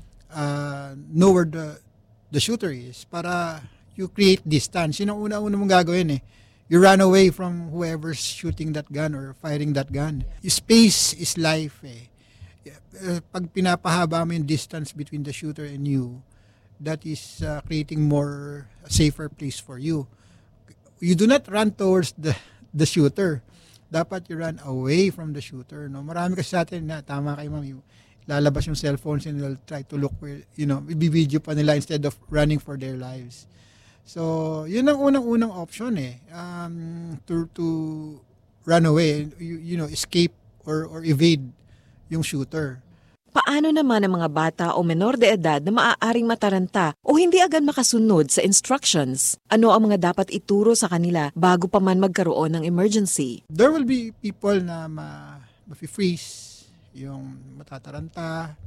Speaker 20: uh, know where the, the shooter is para you create distance. Yun ang una-una mong gagawin eh. You run away from whoever's shooting that gun or firing that gun. Space is life eh. Uh, pag pinapahaba mo yung distance between the shooter and you, that is uh, creating more a safer place for you. You do not run towards the the shooter. Dapat you run away from the shooter. No, marami kasi sa atin na tama kay ma'am, lalabas yung cellphones and they'll try to look where, you know, i-video pa nila instead of running for their lives. So, yun ang unang-unang option eh, um, to to run away, you, you know, escape or or evade yung shooter.
Speaker 19: Paano naman ang mga bata o menor de edad na maaaring mataranta o hindi agad makasunod sa instructions? Ano ang mga dapat ituro sa kanila bago pa man magkaroon ng emergency?
Speaker 20: There will be people na ma- ma-freeze, yung matataranta.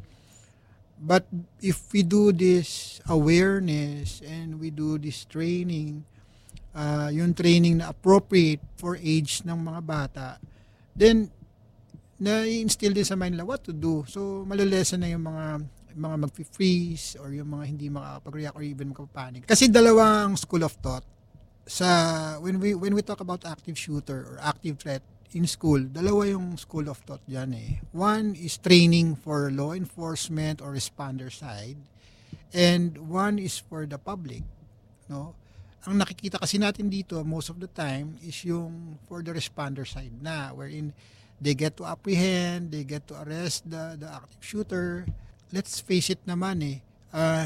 Speaker 20: But if we do this awareness and we do this training, uh, yung training na appropriate for age ng mga bata, then na-instill din sa mind nila what to do. So, malilesen na yung mga mga mag-freeze or yung mga hindi makakapag-react or even makapanic. Kasi dalawang school of thought sa when we when we talk about active shooter or active threat in school, dalawa yung school of thought diyan eh. One is training for law enforcement or responder side, and one is for the public, no? Ang nakikita kasi natin dito most of the time is yung for the responder side na wherein they get to apprehend, they get to arrest the the active shooter. Let's face it naman eh, uh,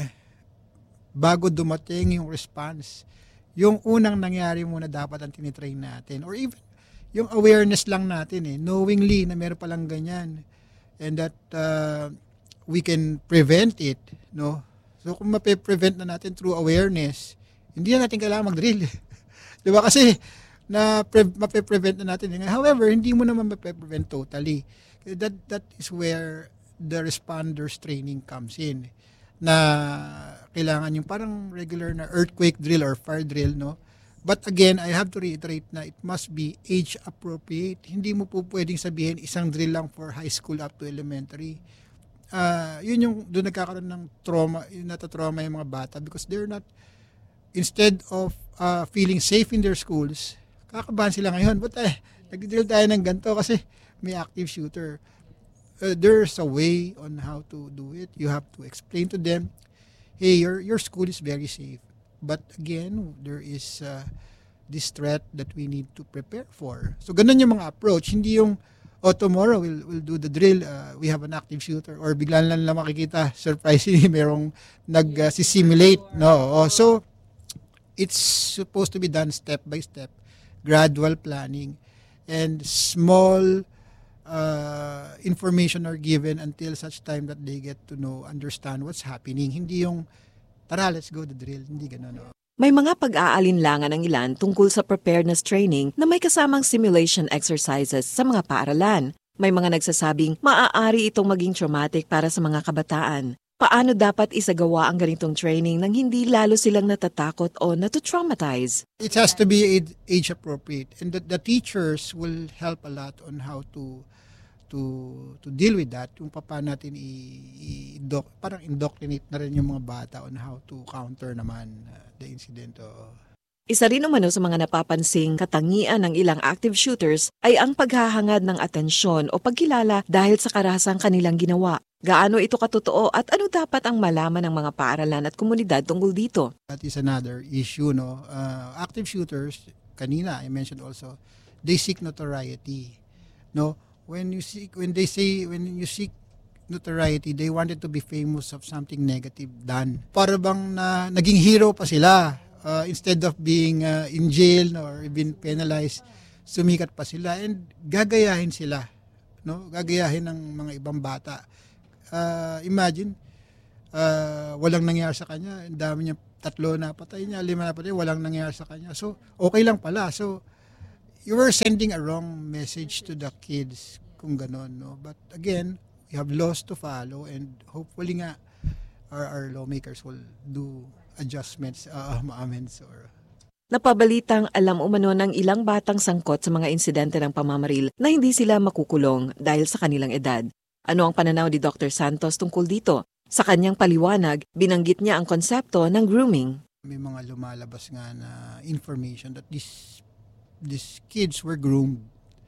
Speaker 20: bago dumating yung response, yung unang nangyari muna dapat ang tinitrain natin. Or even, yung awareness lang natin eh, knowingly na meron palang ganyan. And that uh, we can prevent it, no? So kung mape-prevent na natin through awareness, hindi na natin kailangan mag-drill. Diba? Kasi, na pre- mape-prevent na natin. However, hindi mo naman mape-prevent totally. That that is where the responders training comes in. Na kailangan yung parang regular na earthquake drill or fire drill, no? But again, I have to reiterate na it must be age appropriate. Hindi mo po pwedeng sabihin isang drill lang for high school up to elementary. Uh, yun yung doon nagkakaroon ng trauma, yung natatrauma yung mga bata because they're not, instead of uh, feeling safe in their schools, kakabahan sila ngayon. But eh, nag-drill tayo ng ganito kasi may active shooter. Uh, there's a way on how to do it. You have to explain to them, hey, your your school is very safe. But again, there is uh, this threat that we need to prepare for. So ganun yung mga approach. Hindi yung, oh, tomorrow we'll, we'll do the drill, uh, we have an active shooter. Or biglaan lang lang makikita, surprisingly, merong nag-simulate. Uh, no? Oh, so, it's supposed to be done step by step. Gradual planning, and small uh, information are given until such time that they get to know, understand what's happening. Hindi yung, tara, let's go the drill. Hindi ganun. No?
Speaker 19: May mga pag-aalinlangan ng ilan tungkol sa preparedness training na may kasamang simulation exercises sa mga paaralan. May mga nagsasabing maaari itong maging traumatic para sa mga kabataan. Paano dapat isagawa ang ganitong training nang hindi lalo silang natatakot o natu-traumatize?
Speaker 20: It has to be age appropriate, and the, the teachers will help a lot on how to to to deal with that. Yung paano natin i, i doc, parang indoctrinate na rin yung mga bata on how to counter naman uh, the incident. Uh,
Speaker 19: Isa rin umano sa mga napapansing katangian ng ilang active shooters ay ang paghahangad ng atensyon o pagkilala dahil sa karahasang kanilang ginawa. Gaano ito katotoo at ano dapat ang malaman ng mga paaralan at komunidad tungkol dito?
Speaker 20: That is another issue, no? Uh, active shooters, kanina I mentioned also, they seek notoriety, no? When you seek, when they say, when you seek notoriety, they wanted to be famous of something negative done. Para bang na, naging hero pa sila. Uh, instead of being uh, in jail or being penalized, sumikat pa sila and gagayahin sila. No? Gagayahin ng mga ibang bata. Uh, imagine, uh, walang nangyari sa kanya. Ang dami niya, tatlo na patay niya, lima na patay, walang nangyari sa kanya. So, okay lang pala. So, you were sending a wrong message to the kids kung ganon. No? But again, we have laws to follow and hopefully nga our, our lawmakers will do adjustments, uh, amendments or
Speaker 19: Napabalitang alam umano ng ilang batang sangkot sa mga insidente ng pamamaril na hindi sila makukulong dahil sa kanilang edad. Ano ang pananaw ni Doctor Santos tungkol dito? Sa kanyang paliwanag, binanggit niya ang konsepto ng grooming.
Speaker 20: May mga lumalabas nga na information that these these kids were groomed.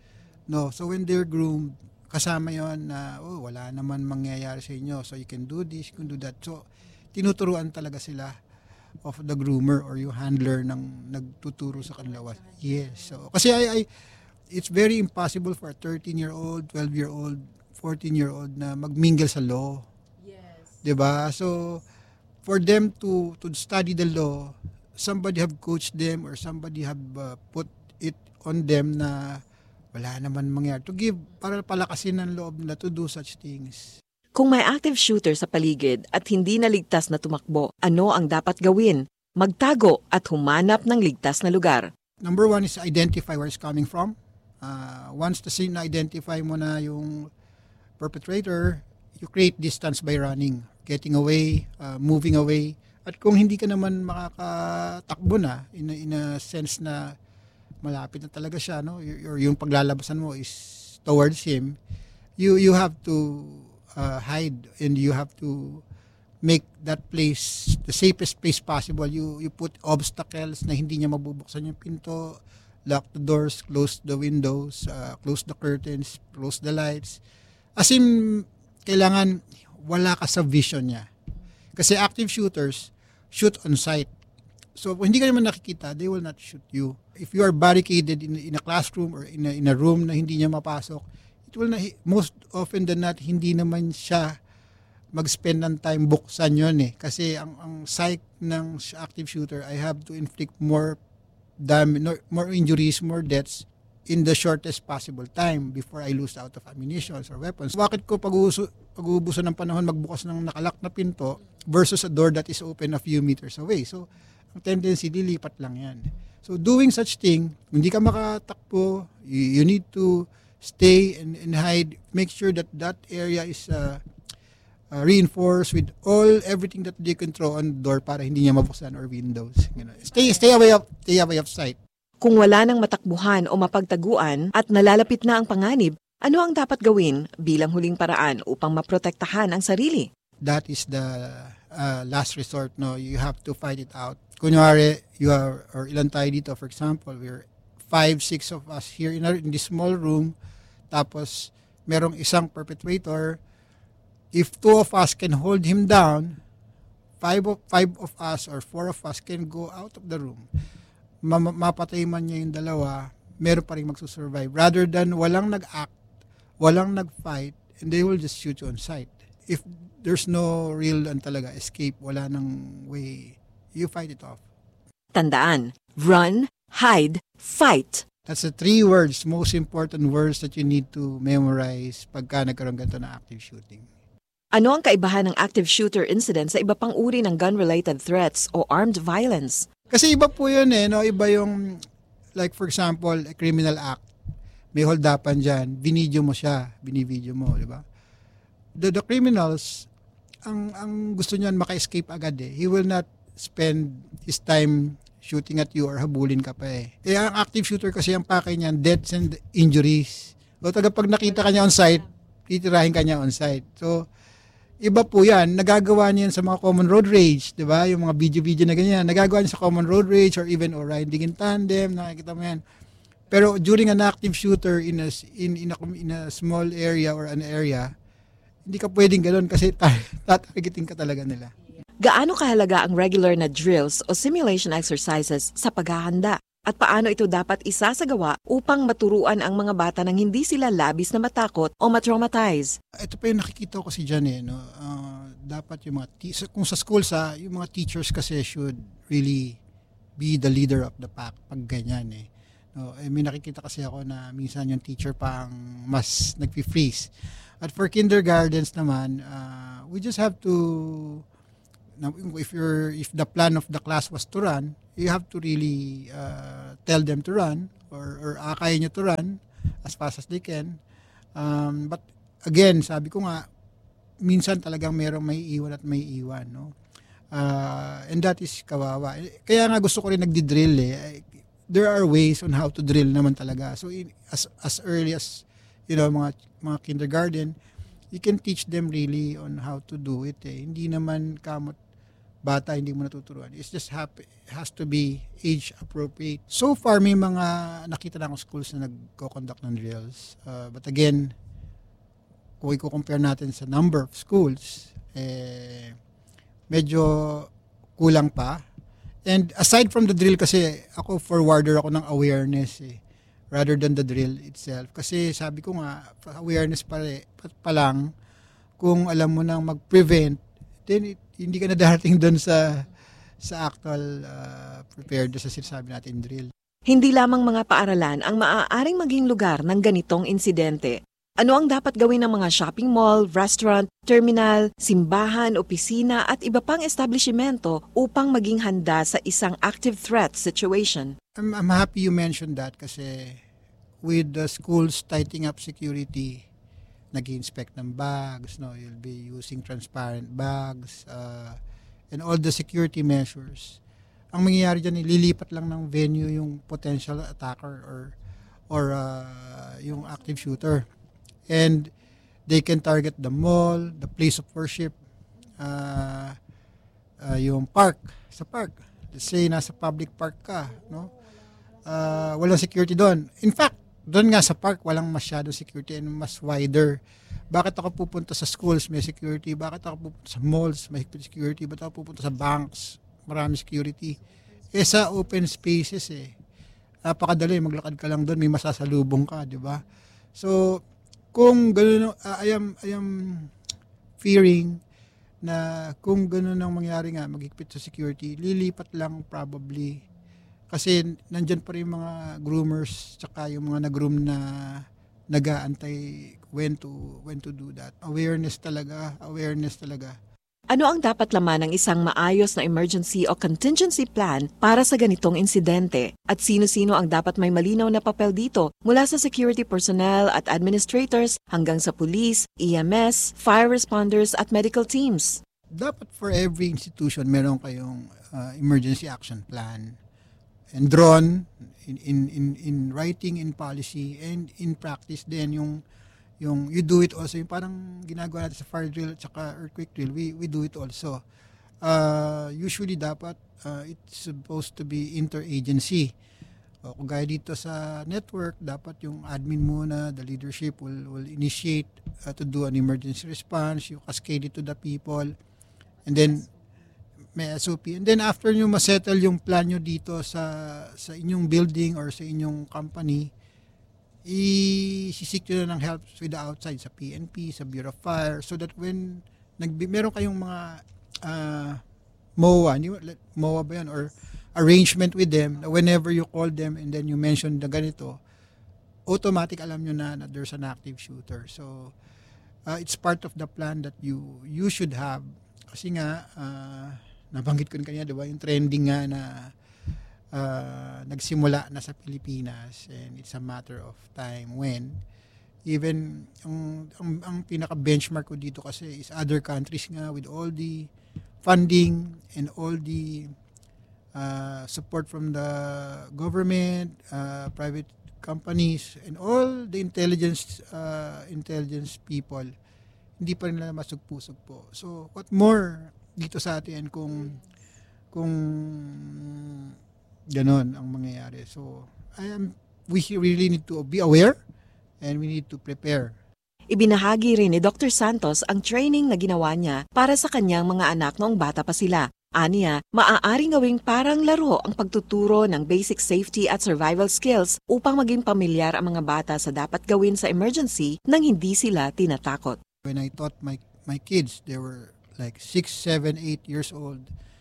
Speaker 20: No, so when they're groomed, kasama yon na oh, wala naman mangyayari sa inyo. So you can do this, you can do that. So tinuturuan talaga sila of the groomer or yung handler ng nagtuturo sa kanila. Yes. So kasi I, I it's very impossible for a thirteen-year-old, twelve-year-old, fourteen-year-old na magmingle sa law. Yes. 'Di ba? So for them to to study the law, somebody have coached them or somebody have uh, put it on them na wala naman mangyari. To give, para palakasin ng loob nila to do such things.
Speaker 19: Kung may active shooter sa paligid at hindi naligtas na tumakbo, ano ang dapat gawin? Magtago at humanap ng ligtas na lugar.
Speaker 20: Number one is identify where it's coming from. Uh, once the scene na-identify mo na yung perpetrator, you create distance by running, getting away, uh, moving away. At kung hindi ka naman makakatakbo na, in a, in a sense na malapit na talaga siya, no? Or yung paglalabasan mo is towards him, you you have to uh, hide and you have to make that place the safest place possible. You you put obstacles na hindi niya mabubuksan yung pinto, lock the doors, close the windows, uh, close the curtains, close the lights. As in, kailangan wala ka sa vision niya. Kasi active shooters shoot on sight. So, kung hindi ka naman nakikita, they will not shoot you. If you are barricaded in, in a classroom or in a, in a room na hindi niya mapasok, it will not, most often than not, hindi naman siya mag-spend ng time buksan yun eh. Kasi ang, ang psyche ng active shooter, I have to inflict more damage, more injuries, more deaths in the shortest possible time before I lose out of ammunition or weapons. Bakit ko pag-uuso, pag-uubusan ng panahon magbukas ng nakalak na pinto versus a door that is open a few meters away? So, ang tendency, lilipat lang yan. So, doing such thing, hindi ka makatakbo, you, you need to stay and, and hide. Make sure that that area is uh, uh, reinforced with all, everything that they can throw on the door para hindi niya mabuksan or windows. You know. Stay, stay away of, stay away of sight.
Speaker 19: Kung wala nang matakbuhan o mapagtaguan at nalalapit na ang panganib, ano ang dapat gawin bilang huling paraan upang maprotektahan ang sarili?
Speaker 20: That is the uh, last resort. No, you have to fight it out. Kunyari, you are, or ilan tayo dito, for example, we're five, six of us here in, our, in this small room, tapos merong isang perpetrator. If two of us can hold him down, five of, five of us or four of us can go out of the room. Ma- mapatay man niya yung dalawa, meron pa rin magsusurvive. Rather than walang nag-act, walang nag-fight, and they will just shoot you on sight. If there's no real and talaga escape, wala nang way, you fight it off.
Speaker 19: Tandaan, run, hide, fight.
Speaker 20: That's the three words, most important words that you need to memorize pagka nagkaroon ganito na active shooting.
Speaker 19: Ano ang kaibahan ng active shooter incident sa iba pang uri ng gun-related threats o armed violence?
Speaker 20: Kasi iba po yun eh, no? Iba yung, like for example, a criminal act. May holdapan dyan, binidyo mo siya, binividyo mo, di ba? The, the criminals, ang, ang gusto niyan maka-escape agad eh. He will not spend his time shooting at you or habulin ka pa eh. Eh, ang active shooter kasi ang pakay niyan, deaths and injuries. O taga pag nakita ka niya on site, titirahin ka niya on site. So, iba po yan. Nagagawa niyan sa mga common road rage, di ba? Yung mga video-video na ganyan. Nagagawa niya sa common road rage or even or riding in tandem, nakikita mo yan. Pero during an active shooter in a, in, in a, in a small area or an area, hindi ka pwedeng gano'n kasi tatargeting ka talaga nila.
Speaker 19: Gaano kahalaga ang regular na drills o simulation exercises sa paghahanda? At paano ito dapat isasagawa upang maturuan ang mga bata nang hindi sila labis na matakot o matraumatize?
Speaker 20: Ito pa yung nakikita ko kasi dyan eh. No? Uh, dapat yung mga, te- kung sa school sa, yung mga teachers kasi should really be the leader of the pack pag ganyan eh. No, eh, may nakikita kasi ako na minsan yung teacher pa ang mas nagpi-freeze. At for kindergartens naman, uh, we just have to, if you're, if the plan of the class was to run, you have to really uh, tell them to run or, or akay nyo to run as fast as they can. Um, but again, sabi ko nga, minsan talagang merong may iwan at may iwan. No? Uh, and that is kawawa. Kaya nga gusto ko rin nagdi-drill eh. There are ways on how to drill naman talaga. So in, as as early as you know mga mga kindergarten, you can teach them really on how to do it. Eh. Hindi naman kamot bata hindi mo natuturuan. It's just happy, has to be age appropriate. So far may mga nakita na akong schools na nagko-conduct ng drills. Uh, but again, kung i-compare natin sa number of schools, eh medyo kulang pa. And aside from the drill kasi, ako forwarder ako ng awareness eh, rather than the drill itself. Kasi sabi ko nga, awareness pa, pa, pa lang, kung alam mo nang mag-prevent, then it, hindi ka na darating doon sa, sa actual uh, prepared sa sinasabi natin drill.
Speaker 19: Hindi lamang mga paaralan ang maaaring maging lugar ng ganitong insidente. Ano ang dapat gawin ng mga shopping mall, restaurant, terminal, simbahan, opisina at iba pang establishmento upang maging handa sa isang active threat situation?
Speaker 20: I'm, I'm happy you mentioned that kasi with the schools tightening up security, nag-inspect ng bags, no, you'll be using transparent bags, uh, and all the security measures. Ang mangyayari dyan, lilipat lang ng venue yung potential attacker or or uh, yung active shooter. And they can target the mall, the place of worship, uh, uh, yung park, sa park. Let's say, nasa public park ka, no? Uh, walang security doon. In fact, doon nga sa park, walang masyado security and mas wider. Bakit ako pupunta sa schools, may security? Bakit ako pupunta sa malls, may security? Bakit ako pupunta sa banks, marami security? Eh, sa open spaces eh. Napakadali, maglakad ka lang doon, may masasalubong ka, di ba? So, kung gano'n, uh, I am I am fearing na kung gano'n ang mangyari nga, magigpit sa security, lilipat lang probably. Kasi nandyan pa rin mga groomers tsaka yung mga nag-groom na nag-aantay when to when to do that. Awareness talaga, awareness talaga.
Speaker 19: Ano ang dapat laman ng isang maayos na emergency o contingency plan para sa ganitong insidente? At sino-sino ang dapat may malinaw na papel dito mula sa security personnel at administrators hanggang sa police, E M S, fire responders at medical teams?
Speaker 20: Dapat for every institution meron kayong uh, emergency action plan and drawn in, in, in, in writing, in policy, and in practice din yung yung you do it also, yung parang ginagawa natin sa fire drill at saka earthquake drill, we, we do it also. Uh, usually dapat, uh, it's supposed to be interagency. O, kung gaya dito sa network, dapat yung admin muna, the leadership will, will initiate uh, to do an emergency response, you cascade it to the people, and then may S O P. And then after nyo masettle yung plan nyo dito sa, sa inyong building or sa inyong company, i-seek nyo na ng help with the outside, sa P N P, sa Bureau of Fire, so that when nag meron kayong mga uh, M O A, M O A ba yan, or arrangement with them, whenever you call them and then you mention na ganito, automatic alam nyo na, na there's an active shooter. So, uh, it's part of the plan that you you should have. Kasi nga, uh, nabanggit ko kanina, di ba, yung trending nga na Uh, nagsimula na sa Pilipinas, and it's a matter of time when even ang, ang, ang pinaka-benchmark ko dito kasi is other countries nga with all the funding and all the uh, support from the government, uh, private companies, and all the intelligence uh, intelligence people, hindi pa rin nila masugpo-sugpo. So what more dito sa atin kung kung ganon ang mangyayari. So, I am, we really need to be aware and we need to prepare.
Speaker 19: Ibinahagi rin ni Doctor Santos ang training na ginawa niya para sa kanyang mga anak noong bata pa sila. Aniya, maaaring gawing parang laro ang pagtuturo ng basic safety at survival skills upang maging pamilyar ang mga bata sa dapat gawin sa emergency nang hindi sila tinatakot.
Speaker 20: When I taught my my kids, they were like six, seven, eight years old.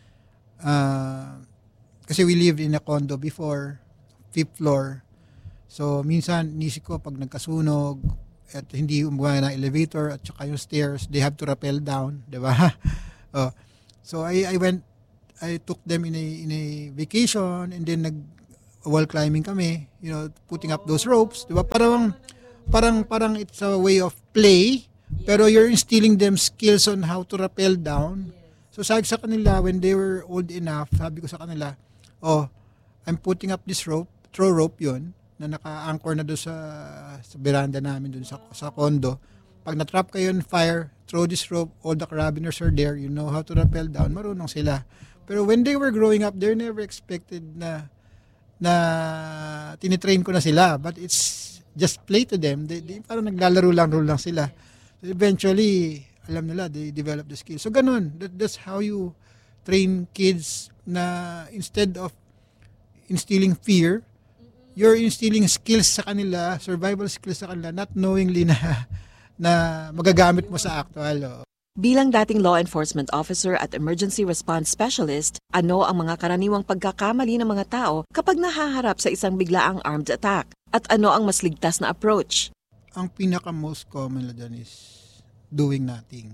Speaker 20: Uh, kasi we lived in a condo before, fifth floor. So minsan nisip ko pag nagkasunog at hindi umuha na elevator at saka yung stairs, they have to rappel down, di ba? oh. So I I went I took them in a in a vacation and then nag wall climbing kami, you know, putting up those ropes, 'di ba? Parang parang parang it's a way of play, pero you're instilling them skills on how to rappel down. So sabi sa kanila when they were old enough, sabi ko sa kanila, "Oh, I'm putting up this rope, throw rope 'yon na naka-anchor na doon sa sa veranda namin doon sa sa condo. Pag na-trap kayo in fire, throw this rope, all the carabiners are there, you know how to rappel down." Marunong sila. Pero when they were growing up, they never expected na na tinitrain ko na sila. But it's just play to them. They, they parang naglalaro lang, lang sila. So eventually, alam nila, they develop the skills. So ganun, that, that's how you train kids na instead of instilling fear, you're instilling skills sa kanila, survival skills sa kanila, not knowingly na na magagamit mo sa actual. Oh.
Speaker 19: Bilang dating law enforcement officer at emergency response specialist, ano ang mga karaniwang pagkakamali ng mga tao kapag nahaharap sa isang biglaang armed attack? At ano ang mas ligtas na approach?
Speaker 20: Ang pinaka most common na dyan is doing nothing.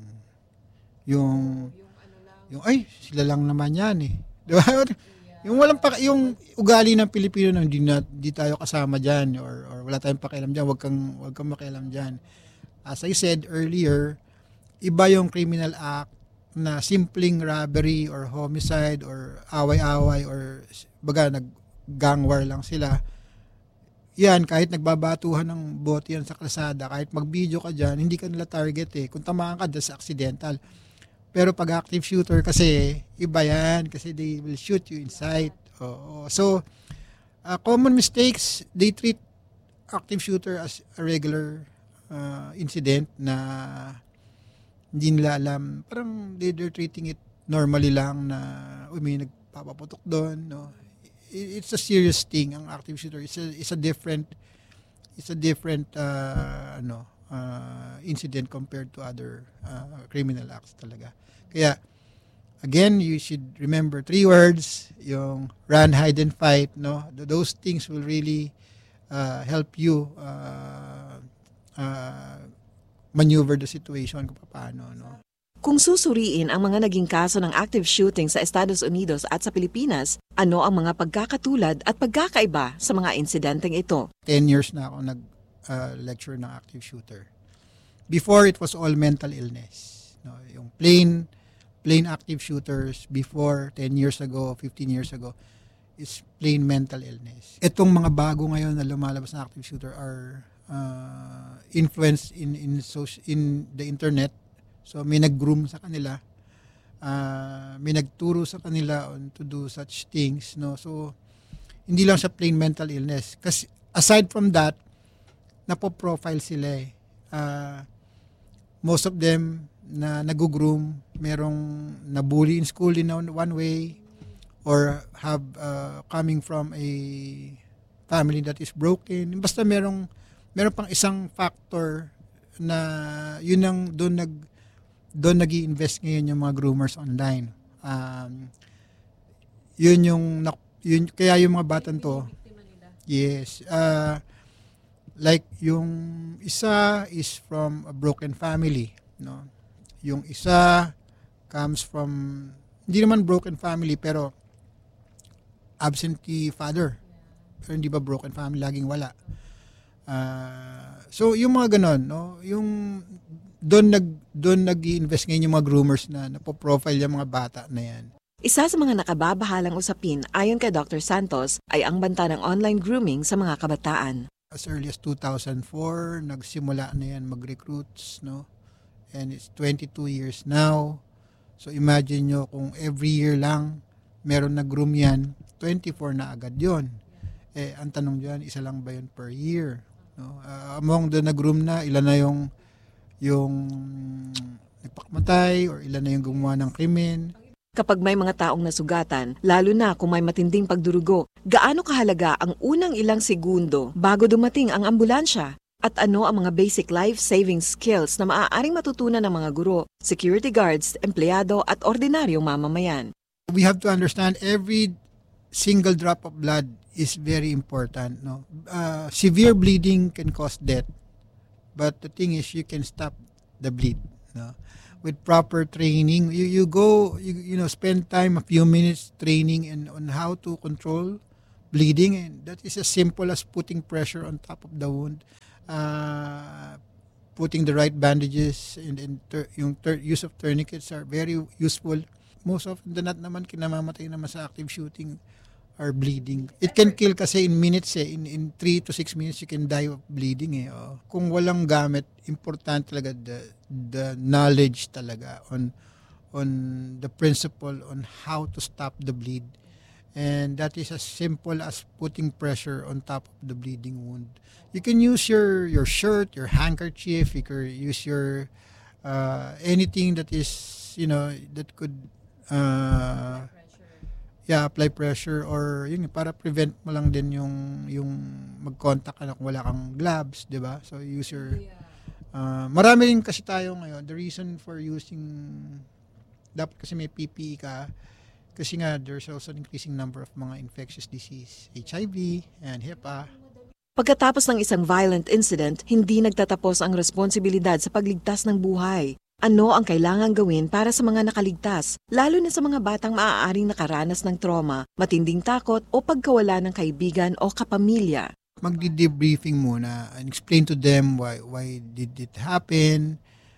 Speaker 20: Yung, yung ay, sila lang naman yan eh. Diba? Yung walang pa, yung ugali ng Pilipino na hindi, na, hindi tayo kasama dyan or, or wala tayong pakialam dyan, wag kang, wag kang makialam dyan. As I said earlier, iba yung criminal act na simpleng robbery or homicide or away-away or baga nag-gang war lang sila. Yan, kahit nagbabatuhan ng bote yan sa kalsada, kahit mag-video ka dyan, hindi ka nila target eh. Kung tamaan ka, that's accidental. Pero pag active shooter kasi, iba yan kasi they will shoot you inside. Oo. So, uh, common mistakes, they treat active shooter as a regular uh, incident na hindi nila alam, parang they, they're treating it normally lang na uy, may nagpapaputok doon, no. It's a serious thing ang active shooter. It's a it's a different it's a different uh, ano uh, incident compared to other uh, criminal acts talaga. Kaya again, you should remember three words, yung run, hide and fight, no. Those things will really uh, help you uh, uh, maneuver the situation kung paano, no?
Speaker 19: Kung susuriin ang mga naging kaso ng active shooting sa Estados Unidos at sa Pilipinas, ano ang mga pagkakatulad at pagkakaiba sa mga insidenteng ito?
Speaker 20: Ten years na ako nag-lecture uh, ng active shooter. Before, it was all mental illness. No, yung plain, plain active shooters before, ten years ago, fifteen years ago, is plain mental illness. Itong mga bago ngayon na lumalabas na active shooter are Uh, influence in in social, in the internet. So may nag-groom sa kanila, uh, may nagturo sa kanila on to do such things, no. So hindi lang siya plain mental illness. Kasi aside from that, napo-profile sila eh. Uh, most of them na nag-groom, merong nabully in school in one way or have uh, coming from a family that is broken. Basta merong meron pang isang factor na yun ang doon nag doon nag-i-invest ngayon yung mga groomers online. Um, yun yung yun kaya yung mga batang to. Yes. Uh, like yung isa is from a broken family, no. Yung isa comes from hindi naman broken family pero absentee father. Pero hindi ba broken family, laging wala. Uh, so yung mga ganon, no, yung doon nag doon nag-i-invest ngayon yung mga groomers na napo-profile yung mga bata na yan.
Speaker 19: Isa sa mga nakababahalang usapin ayon kay Doctor Santos ay ang banta ng online grooming sa mga kabataan.
Speaker 20: As early as two thousand four, nagsimula na yan mag-recruits, no, and it's twenty-two years now. So imagine nyo kung every year lang meron nag-groom yan, twenty-four na agad yon. Eh ang tanong diyan, isa lang ba yun per year? No? Uh, among the nag-groom na, ilan na yung yung nagpakamatay or ilan na yung gumawa ng krimen.
Speaker 19: Kapag may mga taong nasugatan, lalo na kung may matinding pagdurugo, gaano kahalaga ang unang ilang segundo bago dumating ang ambulansya? At ano ang mga basic life-saving skills na maaaring matutunan ng mga guro, security guards, empleyado at ordinaryong mamamayan?
Speaker 20: We have to understand every single drop of blood is very important. No, uh, severe bleeding can cause death, but the thing is you can stop the bleed. No, with proper training, you you go you you know spend time a few minutes training and on how to control bleeding, and that is as simple as putting pressure on top of the wound, uh, putting the right bandages, and, and ter- yung ter- use of tourniquets are very useful. Most often than not naman, kinamamatay naman sa active shooting are bleeding. It can kill kasi in minutes eh. In, in three to six minutes, you can die of bleeding eh. Oh. Kung walang gamit, important talaga the, the knowledge talaga on, on the principle on how to stop the bleed. And that is as simple as putting pressure on top of the bleeding wound. You can use your, your shirt, your handkerchief, you can use your uh, anything that is, you know, that could Uh, yeah, apply pressure or yun para prevent mo lang din yung yung mag-contact ka na kung wala kang gloves, 'di ba? So use your uh, marami rin kasi tayo ngayon. The reason for using dapat kasi may P P E ka kasi nga there's also an increasing number of mga infectious disease, H I V and H I P A.
Speaker 19: Pagkatapos ng isang violent incident, hindi nagtatapos ang responsibilidad sa pagligtas ng buhay. Ano ang kailangang gawin para sa mga nakaligtas, lalo na sa mga batang maaaring nakaranas ng trauma, matinding takot o pagkawala ng kaibigan o kapamilya?
Speaker 20: Magdi-debriefing muna and explain to them why why did it happen,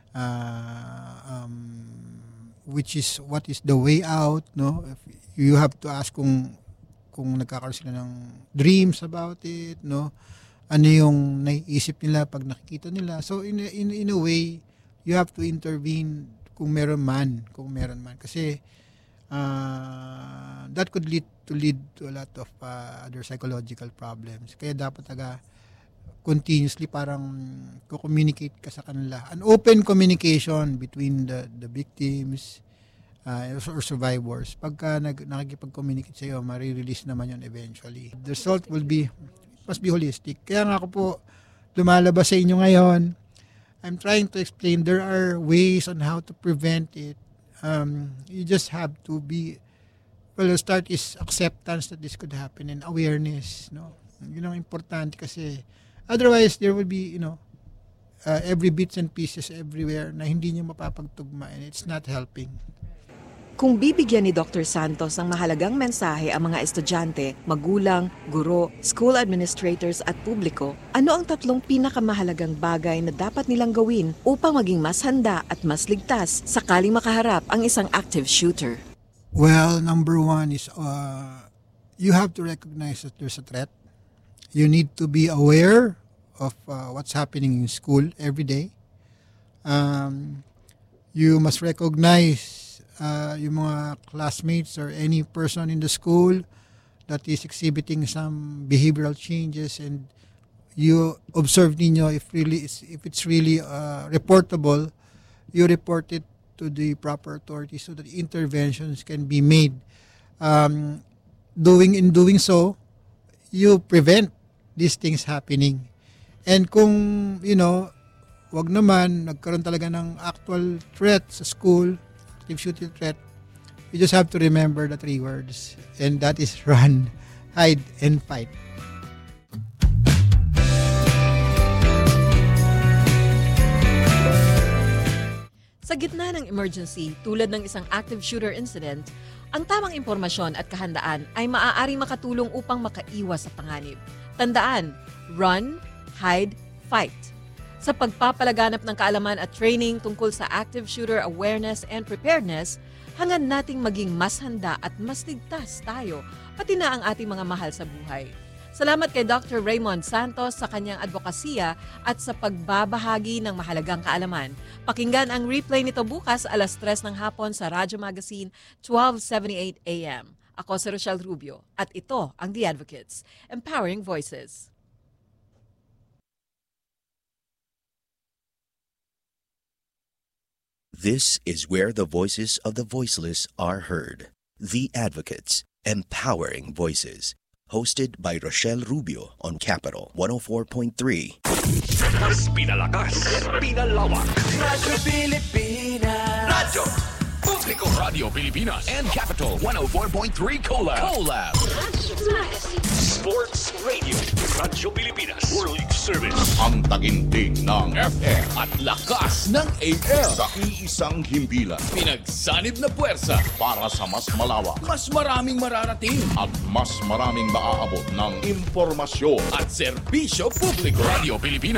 Speaker 20: uh, um, which is what is the way out, no? If you have to ask kung kung nagkakaroon sila ng dreams about it, no? Ano yung naiisip nila pag nakikita nila. So in a, in in a way, you have to intervene kung meron man, kung meron man. Kasi uh, that could lead to lead to a lot of uh, other psychological problems. Kaya dapat aga continuously parang ko-communicate ka sa kanila. An open communication between the the victims uh, or survivors. Pagka nag, nakikipag-communicate sa iyo, marirelease naman yun eventually. The result will be, must be holistic. Kaya nga ako po, lumalabas sa inyo ngayon, I'm trying to explain there are ways on how to prevent it. Um, you just have to be, well, the start is acceptance that this could happen and awareness. No, yun ang importante kasi otherwise there will be, you know, uh, every bits and pieces everywhere na hindi nyo mapapagtugma and it's not helping.
Speaker 19: Kung bibigyan ni Doctor Santos ng mahalagang mensahe ang mga estudyante, magulang, guro, school administrators at publiko, ano ang tatlong pinakamahalagang bagay na dapat nilang gawin upang maging mas handa at mas ligtas sakaling makaharap ang isang active shooter?
Speaker 20: Well, number one is uh, you have to recognize that there's a threat. You need to be aware of uh, what's happening in school every day. Um, you must recognize Uh, yung mga classmates or any person in the school that is exhibiting some behavioral changes, and you observe ninyo if really is, if it's really uh, reportable, you report it to the proper authorities so that interventions can be made. Um, doing in doing so, you prevent these things happening. And kung you know, wag naman nagkaroon talaga ng actual threat sa school, active shooting threat, you just have to remember the three words, and that is run, hide, and fight.
Speaker 19: Sa gitna ng emergency, tulad ng isang active shooter incident, ang tamang impormasyon at kahandaan ay maaaring makatulong upang makaiwas sa panganib. Tandaan, run, hide, fight. Sa pagpapalaganap ng kaalaman at training tungkol sa active shooter awareness and preparedness, hangad nating maging mas handa at mas ligtas tayo, pati na ang ating mga mahal sa buhay. Salamat kay Doctor Raymond Santos sa kanyang advokasya at sa pagbabahagi ng mahalagang kaalaman. Pakinggan ang replay nito bukas alas tres ng hapon sa Radyo Magazine, twelve seventy-eight A M. Ako si Rochelle Rubio at ito ang The Advocates, Empowering Voices.
Speaker 21: This is where the voices of the voiceless are heard. The Advocates, Empowering Voices. Hosted by Rochelle Rubio on Capital one oh four point three.
Speaker 17: Mas pinalakas, pinalawak.
Speaker 13: Radyo Pilipinas.
Speaker 17: Radyo Publiko Radio Pilipinas and Capital one oh four point three Collab. Collab. Sports Radio. Radyo Pilipinas. World League Service.
Speaker 22: Ang taginting ng
Speaker 17: F M at lakas ng A M.
Speaker 22: Sa iisang himpilan.
Speaker 17: Pinagsanib na puwersa
Speaker 22: Para sa mas malawak
Speaker 17: mas maraming mararating
Speaker 22: at mas maraming maaabot ng impormasyon
Speaker 17: at serbisyo publiko. Radio Pilipinas.